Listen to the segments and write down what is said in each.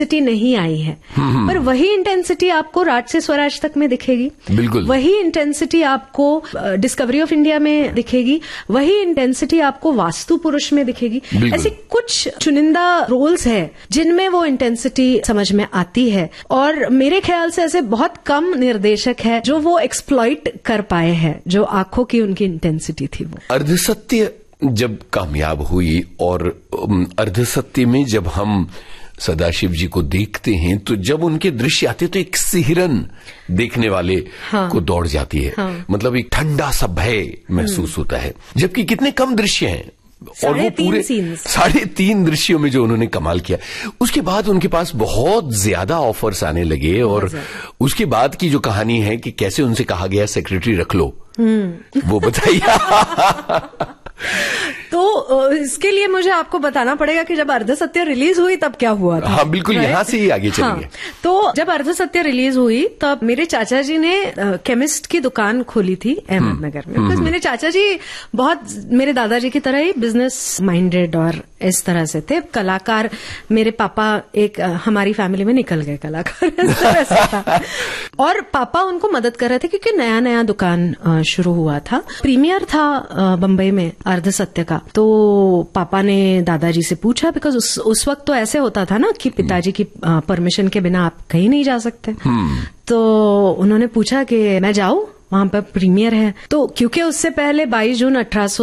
नहीं आई है, पर वही इंटेंसिटी आपको राज से स्वराज तक में दिखेगी। बिल्कुल। वही इंटेंसिटी आपको डिस्कवरी ऑफ इंडिया में दिखेगी, वही इंटेंसिटी आपको वास्तु पुरुष में दिखेगी। ऐसे कुछ चुनिंदा रोल्स है जिनमें वो इंटेंसिटी समझ में आती है, और मेरे ख्याल से ऐसे बहुत कम निर्देशक है जो वो एक्सप्लॉइट कर पाए हैं, जो आंखों की उनकी इंटेंसिटी थी। वो अर्धसत्य जब कामयाब हुई, और अर्धसत्य में जब हम सदाशिव जी को देखते हैं तो जब उनके दृश्य आते तो एक सिहरन देखने वाले को दौड़ जाती है। मतलब एक ठंडा सा भय महसूस होता है, जबकि कितने कम दृश्य हैं, और वो पूरे 3.5 दृश्यों में जो उन्होंने कमाल किया। उसके बाद उनके पास बहुत ज्यादा ऑफर्स आने लगे, और उसके बाद की जो कहानी है कि कैसे उनसे कहा गया सेक्रेटरी रख लो, वो बताइए। तो इसके लिए मुझे आपको बताना पड़ेगा कि जब अर्धसत्य रिलीज हुई तब क्या हुआ था। हाँ बिल्कुल, यहाँ से ही आगे चलेंगे। तो जब अर्धसत्य रिलीज हुई तब मेरे चाचा जी ने केमिस्ट की दुकान खोली थी अहमदनगर में। बिकॉज मेरे चाचा जी बहुत मेरे दादाजी की तरह ही बिजनेस माइंडेड और इस तरह से थे। कलाकार, मेरे पापा एक हमारी फैमिली में निकल गए कलाकार, इस तरह से था। और पापा उनको मदद कर रहे थे क्योंकि नया नया दुकान शुरू हुआ था। प्रीमियर था बंबई में अर्धसत्य का, तो पापा ने दादाजी से पूछा, बिकॉज उस वक्त तो ऐसे होता था ना कि पिताजी की परमिशन के बिना आप कहीं नहीं जा सकते। तो उन्होंने पूछा कि मैं जाऊं, वहां पर प्रीमियर है। तो क्योंकि उससे पहले 22 जून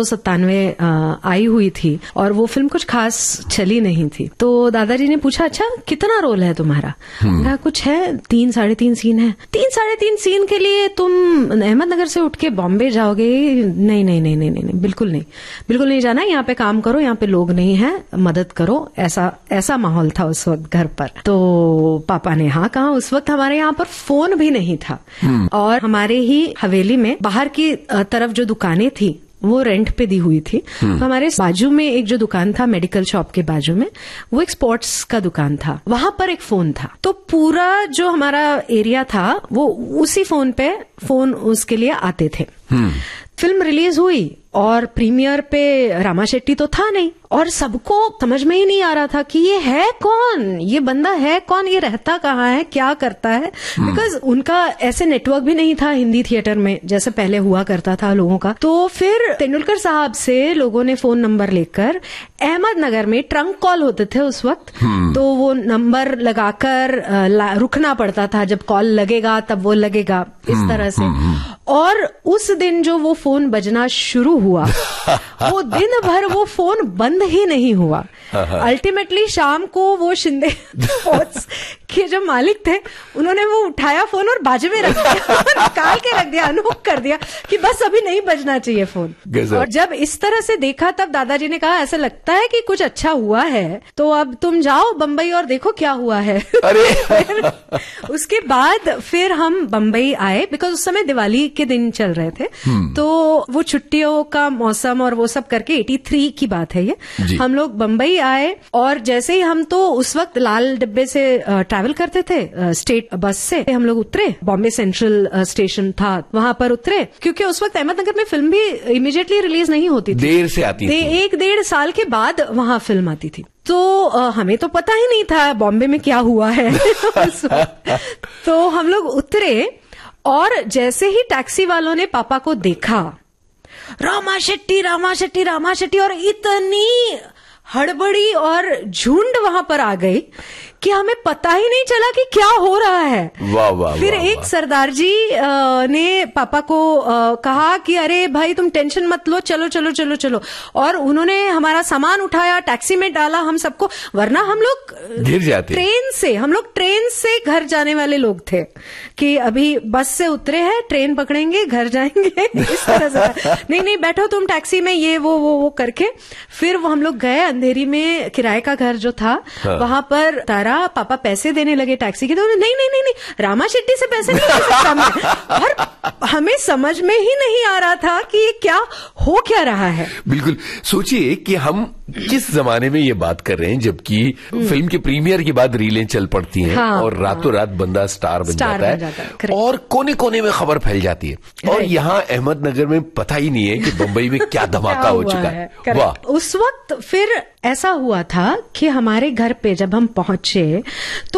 1897 आई हुई थी और वो फिल्म कुछ खास चली नहीं थी, तो दादाजी ने पूछा अच्छा कितना रोल है तुम्हारा? कहा कुछ है, 3 साढ़े 3 सीन है। 3 साढ़े 3 सीन के लिए तुम अहमदनगर से उठ के बॉम्बे जाओगे? नहीं नहीं नहीं नहीं नहीं, बिल्कुल नहीं, बिल्कुल नहीं जाना। यहाँ पे काम करो, यहाँ पे लोग नहीं है, मदद करो। ऐसा माहौल था उस वक्त घर पर। तो पापा ने हाँ कहा। उस वक्त हमारे यहाँ पर फोन भी नहीं था, और हमारे ही हवेली में बाहर की तरफ जो दुकानें थी वो रेंट पे दी हुई थी। तो हमारे बाजू में एक जो दुकान था, मेडिकल शॉप के बाजू में, वो एक स्पोर्ट्स का दुकान था, वहां पर एक फोन था। तो पूरा जो हमारा एरिया था वो उसी फोन उसके लिए आते थे। फिल्म रिलीज हुई और प्रीमियर पे रामा शेट्टी तो था नहीं, और सबको समझ में ही नहीं आ रहा था कि ये है कौन, ये बंदा है कौन, ये रहता कहाँ है, क्या करता है। बिकॉज उनका ऐसे नेटवर्क भी नहीं था हिंदी थिएटर में जैसे पहले हुआ करता था लोगों का। तो फिर तेंदुलकर साहब से लोगों ने फोन नंबर लेकर, अहमदनगर में ट्रंक कॉल होते थे उस वक्त, तो वो नंबर लगाकर रुकना पड़ता था, जब कॉल लगेगा तब वो लगेगा, इस तरह से। और उस दिन जो वो फोन बजना शुरू हुआ, वो दिन भर वो फोन बंद ही नहीं हुआ। अल्टीमेटली शाम को वो शिंदे स्पोर्ट्स के जो मालिक थे, उन्होंने वो उठाया फोन और बाजू में रख दिया, निकाल के रख दिया, अनहुक कर दिया कि बस अभी नहीं बजना चाहिए फोन। और जब इस तरह से देखा तब दादाजी ने कहा ऐसा लगता है कि कुछ अच्छा हुआ है, तो अब तुम जाओ बंबई और देखो क्या हुआ है। अरे उसके बाद फिर हम बंबई आए, बिकॉज उस समय दिवाली के दिन चल रहे थे, तो वो छुट्टियों का मौसम और वो सब करके 83 की बात है ये, हम लोग बंबई आए। और जैसे ही हम तो उस वक्त लाल डिब्बे से ट्रैवल करते थे, स्टेट बस से हम लोग उतरे, बॉम्बे सेंट्रल स्टेशन था, वहां पर उतरे, क्योंकि उस वक्त अहमदनगर में फिल्म भी इमीडिएटली रिलीज नहीं होती थी, देर से आती थी, 1-1.5 साल के बाद वहां फिल्म आती थी। तो हमें तो पता ही नहीं था बॉम्बे में क्या हुआ है। तो हम लोग उतरे और जैसे ही टैक्सी वालों ने पापा को देखा, रामा शेट्टी रामा शेट्टी रामा शेट्टी, और इतनी हड़बड़ी और झुंड वहां पर आ गई कि हमें पता ही नहीं चला कि क्या हो रहा है। वाह वाह। फिर एक सरदार जी ने पापा को कहा कि अरे भाई तुम टेंशन मत लो, चलो चलो चलो चलो, और उन्होंने हमारा सामान उठाया, टैक्सी में डाला हम सबको, वरना हम लोग गिर जाते। हम लोग ट्रेन से घर जाने वाले लोग थे कि अभी बस से उतरे हैं, ट्रेन पकड़ेंगे, घर जाएंगे, इस तरह से। नहीं बैठो तुम टैक्सी में, ये वो करके फिर वो हम लोग गए। अंधेरी में किराए का घर जो था, वहां पर पापा पैसे देने लगे टैक्सी के, तो नहीं रामा शेट्टी से पैसे नहीं ले सकता मैं। और हमें समझ में ही नहीं आ रहा था कि ये क्या हो क्या रहा है। बिल्कुल, सोचिए कि हम किस जमाने में ये बात कर रहे हैं, जबकि फिल्म के प्रीमियर के बाद रीलें चल पड़ती हैं, हाँ, और रातों रात बंदा स्टार बन जाता है और कोने कोने में खबर फैल जाती है। और यहाँ अहमदनगर में पता ही नहीं है कि बंबई में क्या धमाका हो चुका है। वाह। उस वक्त फिर ऐसा हुआ था कि हमारे घर पे जब हम पहुंचे तो